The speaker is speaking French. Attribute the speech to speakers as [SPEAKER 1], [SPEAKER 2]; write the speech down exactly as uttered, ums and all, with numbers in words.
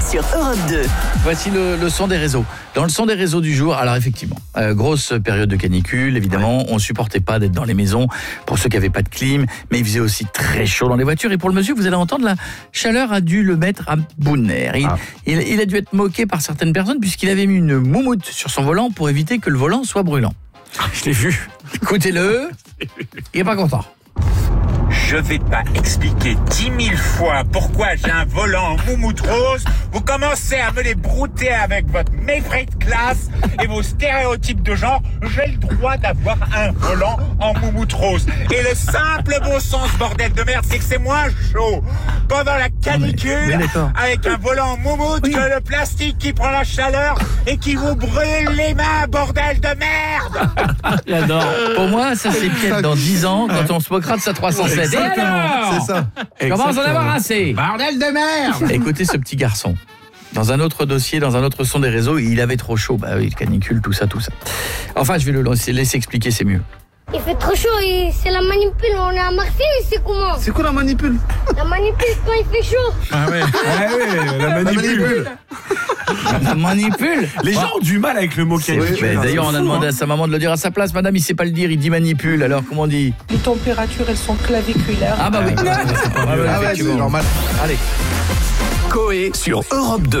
[SPEAKER 1] sur Europe deux.
[SPEAKER 2] Voici le, le son des réseaux. Dans le son des réseaux du jour, alors effectivement, euh, grosse période de canicule, évidemment, on supportait pas d'être dans les maisons pour ceux qui n'avaient pas de clim, mais il faisait aussi très chaud dans les voitures. Et pour le monsieur, vous allez entendre, la chaleur a dû le mettre à bout de nerfs. Il, ah. il, il a dû être moqué par certaines personnes puisqu'il avait mis une moumoute sur son volant pour éviter que le volant soit brûlant.
[SPEAKER 3] Je l'ai vu.
[SPEAKER 2] Écoutez-le, il est pas content.
[SPEAKER 4] Je vais pas expliquer dix mille fois pourquoi j'ai un volant en moumoute rose. Vous commencez à me les brouter avec votre mépris de classe et vos stéréotypes de genre. J'ai le droit d'avoir un volant en moumoute rose. Et le simple bon sens, bordel de merde, c'est que c'est moins chaud pendant la canicule
[SPEAKER 2] mais, mais
[SPEAKER 4] avec un volant en moumoute oui. que le plastique qui prend la chaleur et qui vous brûle les mains, bordel de merde.
[SPEAKER 2] J'adore. Pour moi, ça c'est peut-être dans dix ans quand on se moquera de sa trois cent sept.
[SPEAKER 5] C'est ça.
[SPEAKER 2] Commence à en avoir assez.
[SPEAKER 3] Bordel de merde.
[SPEAKER 2] Écoutez ce petit garçon. Dans un autre dossier, dans un autre son des réseaux, il avait trop chaud. Bah oui, canicule, tout ça, tout ça. Enfin, je vais le laisser, laisser expliquer, c'est mieux.
[SPEAKER 6] Il fait trop chaud et c'est la manipule. On est à Marseille, c'est comment?
[SPEAKER 5] C'est quoi la manipule?
[SPEAKER 6] La manipule quand il fait chaud.
[SPEAKER 3] Ah ouais, ah ouais la manipule.
[SPEAKER 2] La manipule.
[SPEAKER 3] Les gens ont du mal avec le mot canicule.
[SPEAKER 2] Oui, d'ailleurs, on a demandé à sa maman de le dire à sa place. Madame, il sait pas le dire, il dit manipule. Alors, comment on dit?
[SPEAKER 7] Les températures, elles sont claviculaires.
[SPEAKER 2] Ah bah oui.
[SPEAKER 5] Ah ouais, c'est normal.
[SPEAKER 2] Allez.
[SPEAKER 1] Coé sur Europe deux.